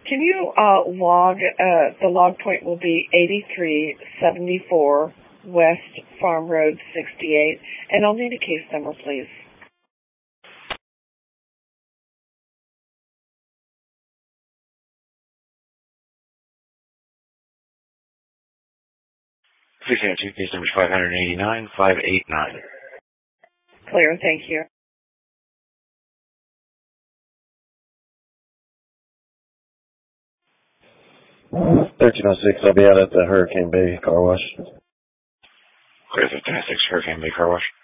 Can you the log point will be 8374 West Farm Road 68, and I'll need a case number, please. Please answer case number 589-589. Clear, thank you. 1306, I'll be out at the Hurricane Bay Car Wash. Clear 1306, Hurricane Bay Car Wash.